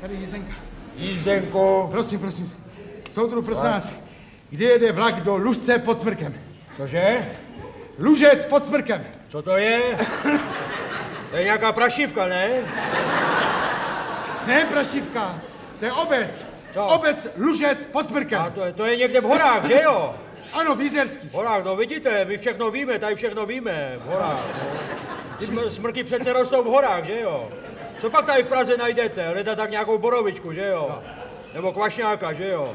Tady jízdenka. Jízdenku. Prosím. Soudru, prosím vás, kde jede vlak do Lužce pod Smrkem? Cože? Lužec pod Smrkem. Co to je? To je nějaká prašivka, ne? Ne, prašivka, to je obec. Co? Obec Lužec pod Smrkem. A to je někde v horách, že jo? Ano, v Jizerských. V horách, no vidíte, my všechno víme, tady všechno víme, v horách. No. Smrky přece rostou v horách, že jo? Co pak tady v Praze najdete? Hledat tak nějakou borovičku, že jo? No. Nebo kvašňáka, že jo?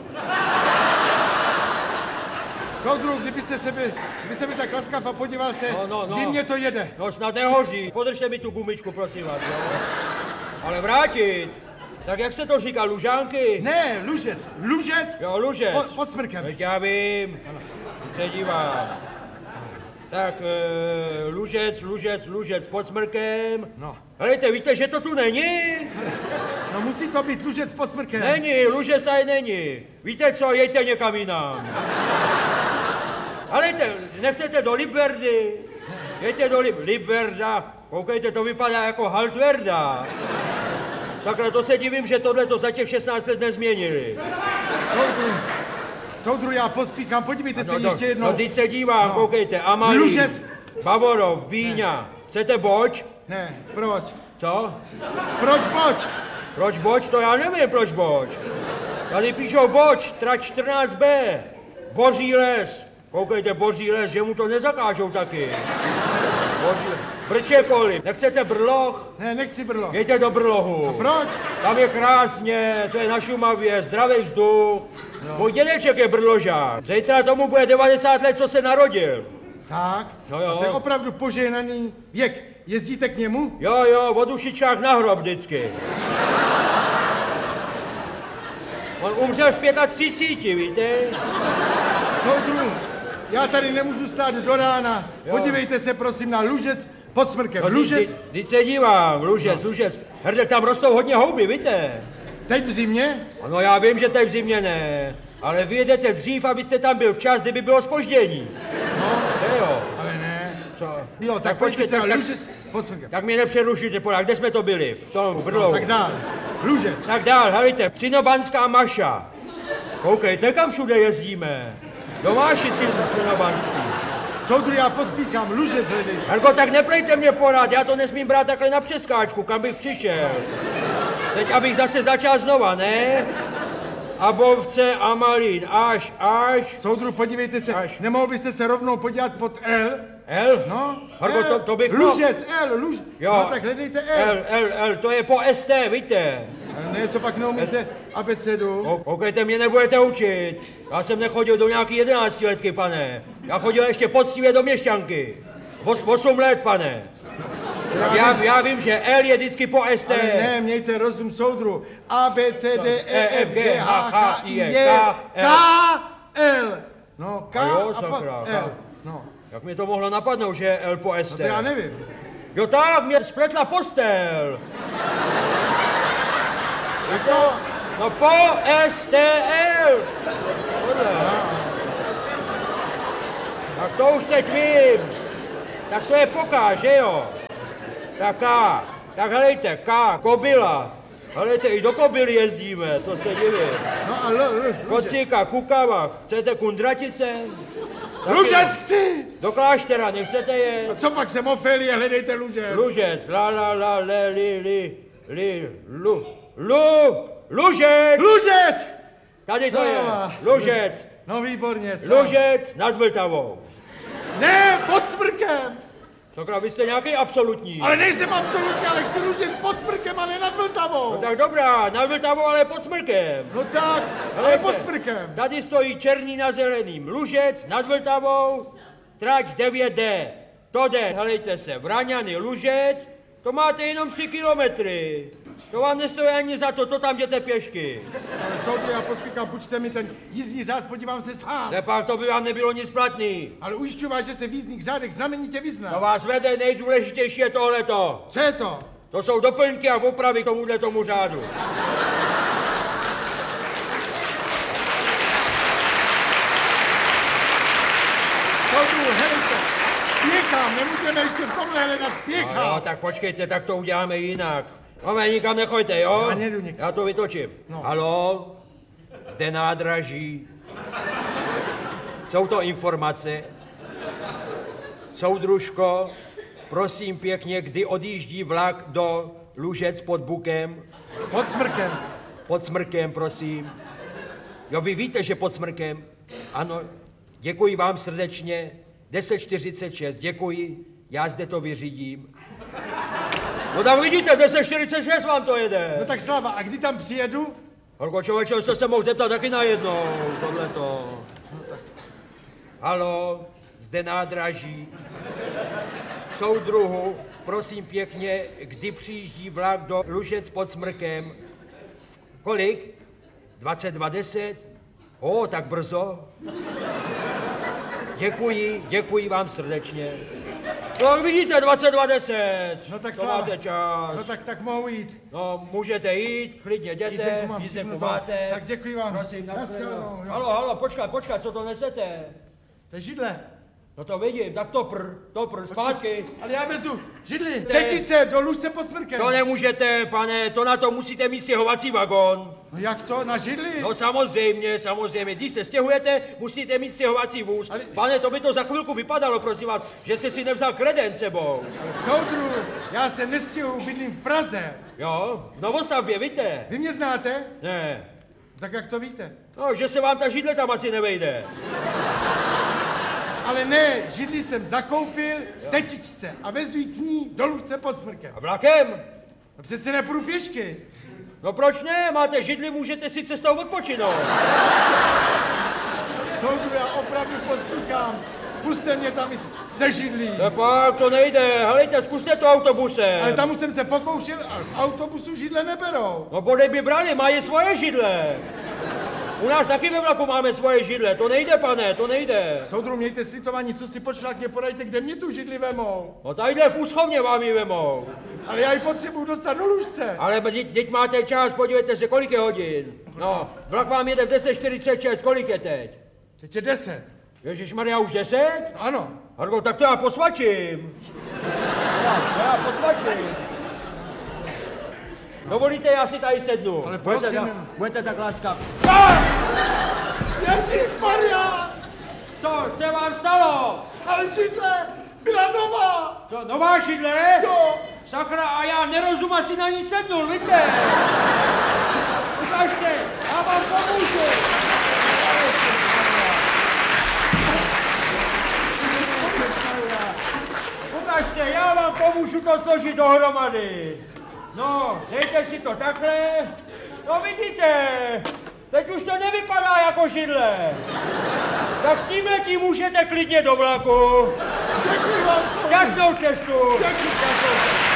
Soudru, kdybyste byl tak laskav a podíval se, kdy mě to jede. No snad nehoří, podržte mi tu gumičku, prosím vás, jo? Ale vrátit. Tak jak se to říká, Lužánky? Ne, Lužec. Jo, Lužec. Pod Smrkem. Teď já vím, se dívám. Tak, Lužec pod Smrkem. No. Helejte, víte, že to tu není? No musí to být Lužec pod Smrkem. Není, Lužec tady není. Víte co, jejte někam jinam. Helejte, nechcete do Libverdy? Jejte do Libverda. Koukejte, to vypadá jako Haltverda. Sakra, to se divím, že tohle to za těch 16 let nezměnili. Soudru, já pospíchám, podívejte se ještě jednou. No, teď se dívám, koukejte, Amalí, Lužec. Bavorov, Bíňa. Chcete boč? Ne, proč? Co? Proč boč? Proč boč? To já nevím, proč boč. Tady píšou boč, trať 14B. Boží les. Koukejte, Boží les, že mu to nezakážou taky. Brčekoli. Nechcete Brloh? Ne, nechci Brloh. Jděte do Brlohu. A proč? Tam je krásně, to je na Šumavě, zdravý vzduch. No. Můj dědeček je Brložák. Zítra tomu bude 90 let, co se narodil. Tak? No jo. A to je opravdu požehnaný věk. Jezdíte k němu? Jo, od ušičák na hrob vždycky. On umřel v 35, víte? Soudru, já tady nemůžu stát do rána. Jo. Podívejte se prosím na Lužec pod Smrkem. No, Lužec. Teď se dívám, Lužec. Hrdek, tam rostou hodně houby, víte? Teď v zimě? No já vím, že teď v zimě ne, ale vy jedete dřív, abyste tam byl včas, kdyby bylo zpoždění. No, jo. Ale ne. Co? Jo, tak pojďte se na Lužec pod Smrkem. Tak mě nepřerušujte, podák, kde jsme to byli? V tom Brlohu. No, tak dál. Lužec. Tak dál, helejte, Cinobanská Maša. Koukejte, kam všude jezdíme. Domáši Cinobanský. Soudru, já pospíchám, Lužec hledej. Herko, tak neplejte mě porad, já to nesmím brát takhle na přeskáčku, kam bych přišel. Teď abych zase začal znova, ne? Abovce, Amalín, až. Soudru, podívejte se, nemohl byste se rovnou podívat pod L? L? No, Herko, L. to bych Lužec, Lužec. Jo. No tak hledejte L. L, to je po ST, víte? Ne, co pak neumíte abecedu? Koukejte, mě nebudete učit. Já jsem nechodil do nějaký 11letky, pane. Já chodil ještě poctivě do měšťanky. 8 let, pane. Já vím, že L je vždycky po ST. Ale ne, mějte rozum, soudru. A, B, C, D, E, F, G, H, H, I, J, K, L. No, K a pa, L. No. Jak mi to mohlo napadnout, že je L po ST? No to já nevím. Jo tak, mě spletla postel. Jako? No po STL. Tak to už teď vím. Tak to je poká, že jo? Tak K. Tak helejte, K, kobyla. Helejte, i do Kobily jezdíme, to se divím. No a Kocíka, Kukava, chcete Kundratice? Lužec chci! Do kláštera, nechcete je? A co pak jsem Ofélie, hledejte Lužec. Lužec, la, le, li, Lužec! Lužec! Tady to je, Lužec. No výborně. Lužec nad Vltavou. Ne, pod Smrkem! Sakra, vy jste nějaký absolutní. Ale nejsem absolutní, ale chci Lužec pod Smrkem a ne nad Vltavou. No tak dobrá, nad Vltavou, ale pod Smrkem. No tak, ale pod Smrkem. Tady stojí černý na zeleným. Lužec nad Vltavou, trať 9D. To jde, helejte se, Vraňany, Lužec, to máte jenom 3 kilometry. To vám nestojí ani za to tam jděte pěšky. Ale soudru, já pospíchám, půjčte mi ten jízdní řád, podívám se sám. Nepak, to by vám nebylo nic platný. Ale ujišťuji vás, že se v jízdních řádech znamenitě vyzná. To vás vede, nejdůležitější je tohleto. Co je to? To jsou doplňky a opravy k tomu řádu. Soudru, helejte, spěchám, nemůžeme ještě v tomhle hledat, spěchám. No, tak počkejte, tak to uděláme jinak. Máme, nikam nechoďte, jo? Já nejedu nikam. Já to vytočím. No. Haló? Zde nádraží. Jsou to informace. Soudružko, prosím pěkně, kdy odjíždí vlak do Lužec pod Bukem? Pod Smrkem. Pod Smrkem, prosím. Jo, vy víte, že pod Smrkem? Ano, děkuji vám srdečně. 10:46, děkuji, já zde to vyřídím. No tak vidíte, 10:46 vám to jede. No tak Slava, a kdy tam přijedu? Holko, člověče, jste se mohl zeptat taky najednou, tohleto. No tak. Haló, zde nádraží. Soudruhu, prosím pěkně, kdy přijíždí vlak do Lužec pod Smrkem? Kolik? 22:10? O, tak brzo. Děkuji vám srdečně. No vidíte, 22:10. No tak to Slava. máte čas. No tak mohu jít. No, můžete jít, klidně jděte, jízdenku máte. Tak děkuji vám. Prosím, Naschledanou, jo. Halo, počkat, co to nesete? To je židle. No to vidím, tak topr, zpátky. Ale já vezu židli, tetice do Lužce pod Smrkem. To nemůžete, pane, to na to musíte mít stěhovací vagón. No jak to, na židli? No samozřejmě, když se stěhujete, musíte mít stěhovací vůz. Ale... Pane, to by to za chvilku vypadalo, prosím vás, že jste si nevzal kredenc sebou. Ale soudru, já se nestěhuju, bydlím v Praze. Jo, v Novostavbě, víte? Vy mě znáte? Ne. Tak jak to víte? No, že se vám ta židle tam asi nevejde. Ale ne, židli jsem zakoupil tetičce a vezu ji k ní do Lužce pod Smrkem. A vlakem? No přece nepůjdu pěšky. No proč ne? Máte židli, můžete si cestou odpočinout. Soudru, já opravdu pospíchám. Puste mě tam i ze židlí. No pak to nejde, helejte, zkuste to autobusem. Ale tam už jsem se pokoušel a v autobusu židle neberou. No bodej by brali, mají svoje židle. U nás taky ve vlaku máme svoje židle, to nejde, pane, to nejde. Soudru, mějte slitování, co si počvat, mě podajte, kde mě tu židli vemou. No tadyhle v úschovně vám ji vemou. Ale já ji potřebuju dostat do Lužce. Ale teď máte čas, podívejte se, kolik je hodin. No, vlak vám jede v 10:46, kolik je teď? Teď je 10. Ježišmarja, už 10? Ano. Harko, tak to já posvačím. Já posvačím. Dovolíte, já si tady sednu. Ale prosím. Budete tak láskav. Ježišmarja! Co se vám stalo? Ale židle byla nová. Co, nová židle? Jo. Sakra, a já nerozum asi na ní sednul, víte? Ukažte, já vám pomůžu. Ukažte, já vám pomůžu to složit dohromady. No, dejte si to takhle. No vidíte, teď už to nevypadá jako židle. Tak s tímhletím můžete klidně do vlaku. Děkuji vám. Šťastnou cestu. Děkuji.